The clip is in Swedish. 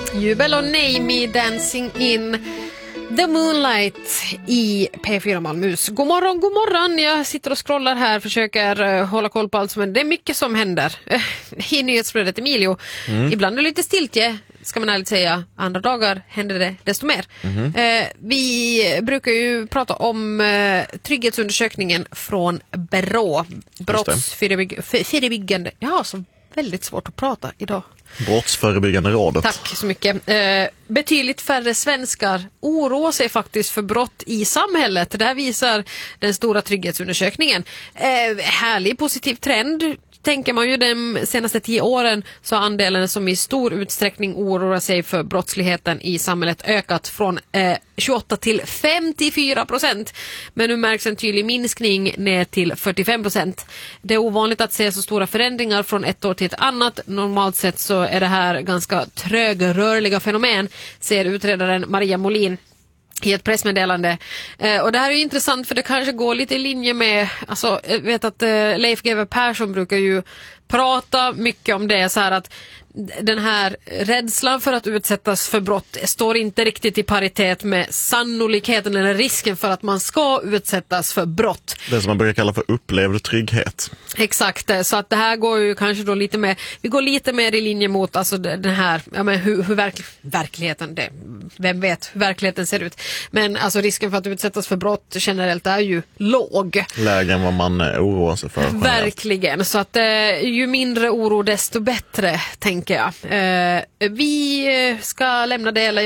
Jubel och Name Dancing in the Moonlight i P4 Malmöhus. God morgon, god morgon. Jag sitter och scrollar här, försöker hålla koll på allt, men det är mycket som händer i nyhetsflödet, Emilio. Ibland är det lite stiltje, ska man ärligt säga. Andra dagar händer det desto mer. Vi brukar ju prata om trygghetsundersökningen från BRÅ, brottsförebyggande. Jag har så väldigt svårt att prata idag. Brottsförebyggande rådet. Tack så mycket. Betydligt färre svenskar oroar sig faktiskt för brott i samhället. Det här visar den stora trygghetsundersökningen. Härlig positiv trend. Tänker man ju de senaste 10 åren så har andelen som i stor utsträckning oroar sig för brottsligheten i samhället ökat från 28 till 54%. Men nu märks en tydlig minskning ner till 45%. Det är ovanligt att se så stora förändringar från ett år till ett annat. Normalt sett så är det här ganska trögrörliga fenomen, säger utredaren Maria Molin i ett pressmeddelande. Och det här är ju intressant för det kanske går lite i linje med, alltså jag vet att Leif GW Persson brukar ju prata mycket om det, så här att den här rädslan för att utsättas för brott står inte riktigt i paritet med sannolikheten eller risken för att man ska utsättas för brott. Det som man brukar kalla för upplevd trygghet. Exakt, så att det här går ju kanske då lite mer, vi går lite mer i linje mot alltså den här, ja men hur verkligheten, det, vem vet hur verkligheten ser ut. Men alltså risken för att utsättas för brott generellt är ju låg. Lägre än vad man oroar sig för. Verkligen, så att ju mindre oro desto bättre, tänker jag. Vi ska lämna det, eller